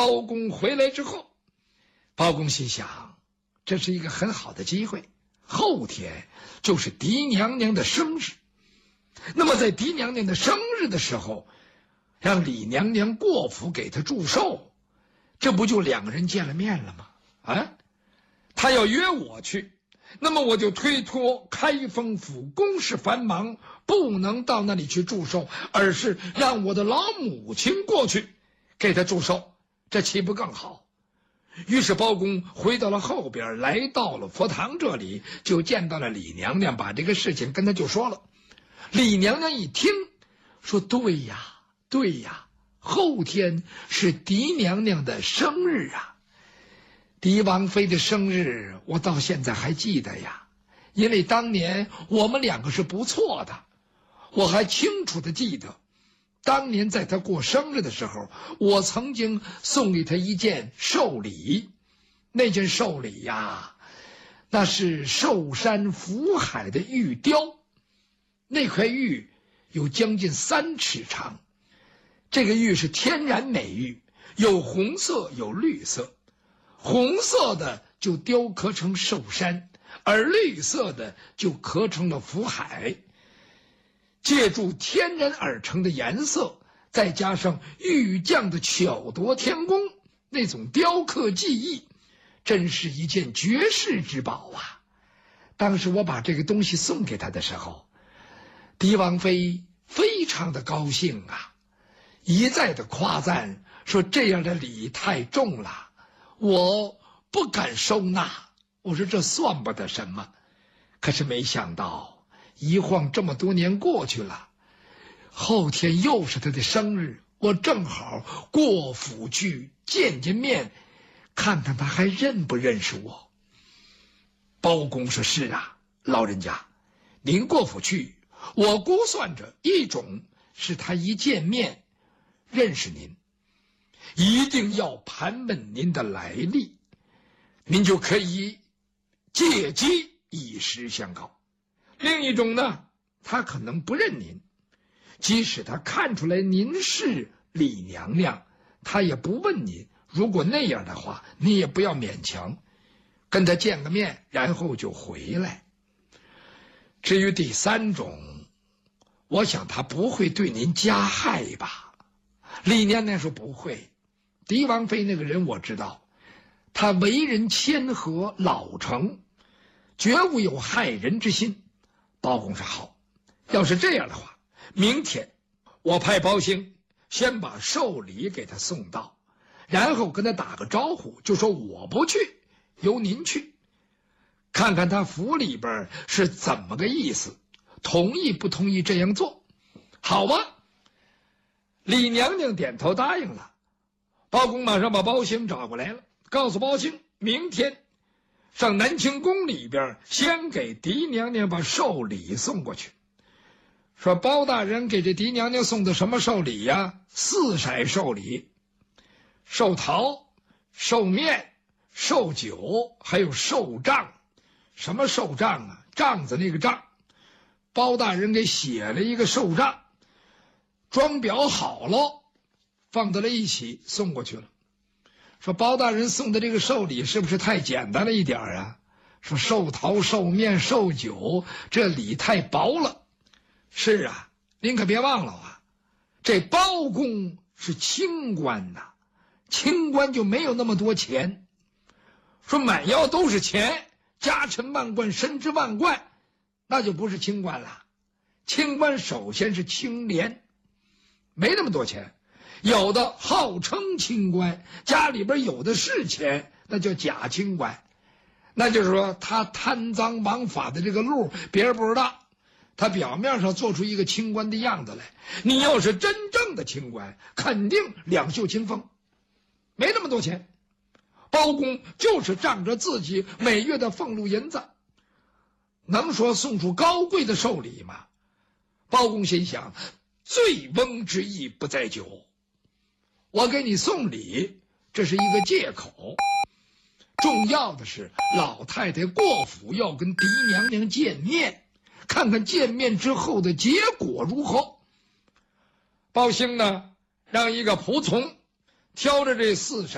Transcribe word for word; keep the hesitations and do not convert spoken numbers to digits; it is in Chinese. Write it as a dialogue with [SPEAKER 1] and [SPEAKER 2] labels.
[SPEAKER 1] 包公回来之后，包公心想，这是一个很好的机会，后天就是狄娘娘的生日，那么在狄娘娘的生日的时候，让李娘娘过府给她祝寿，这不就两个人见了面了吗？啊，他要约我去，那么我就推脱开封府公事繁忙，不能到那里去祝寿，而是让我的老母亲过去给他祝寿，这岂不更好？于是包公回到了后边，来到了佛堂这里，就见到了李娘娘，把这个事情跟他就说了。李娘娘一听，说对呀对呀，后天是狄娘娘的生日啊。狄王妃的生日我到现在还记得呀，因为当年我们两个是不错的，我还清楚的记得当年在她过生日的时候，我曾经送给她一件寿礼，那件寿礼呀，那是寿山福海的玉雕，那块玉有将近三尺长，这个玉是天然美玉，有红色有绿色，红色的就雕刻成寿山，而绿色的就刻成了福海。借助天然而成的颜色，再加上玉匠的巧夺天工，那种雕刻技艺，真是一件绝世之宝啊！当时我把这个东西送给他的时候，狄王妃非常的高兴啊，一再的夸赞说这样的礼太重了，我不敢收纳。我说这算不得什么，可是没想到一晃这么多年过去了，后天又是他的生日，我正好过府去见见面，看看他还认不认识我。包公说是啊，老人家您过府去，我估算着一种是他一见面认识您，一定要盘问您的来历，您就可以借机以实相告。另一种呢，他可能不认您，即使他看出来您是李娘娘，他也不问您。如果那样的话，你也不要勉强，跟他见个面，然后就回来。至于第三种，我想他不会对您加害吧？李娘娘说不会，狄王妃那个人我知道，他为人谦和老成，绝无有害人之心。包公说好，要是这样的话，明天我派包兴先把寿礼给他送到，然后跟他打个招呼，就说我不去，由您去，看看他府里边是怎么个意思，同意不同意这样做？好吧。李娘娘点头答应了。包公马上把包兴找过来了，告诉包兴明天上南清宫里边先给狄娘娘把寿礼送过去。说包大人给这狄娘娘送的什么寿礼呀？四色寿礼，寿桃、寿面、寿酒，还有寿帐。什么寿帐啊？帐子那个帐。包大人给写了一个寿帐，装裱好了，放到了一起送过去了。说包大人送的这个寿礼是不是太简单了一点啊？说寿桃、寿面、寿酒，这礼太薄了。是啊，您可别忘了啊，这包公是清官呐，清官就没有那么多钱。说满腰都是钱，家臣万贯，身之万贯，那就不是清官了。清官首先是清廉，没那么多钱。有的号称清官，家里边有的是钱，那叫假清官。那就是说他贪赃枉法的这个路别人不知道，他表面上做出一个清官的样子来。你要是真正的清官，肯定两袖清风，没那么多钱。包公就是仗着自己每月的俸禄银子，能说送出高贵的寿礼吗？包公心想，醉翁之意不在酒，我给你送礼，这是一个借口。重要的是老太太过府要跟狄娘娘见面，看看见面之后的结果如何。包兴呢，让一个仆从挑着这四色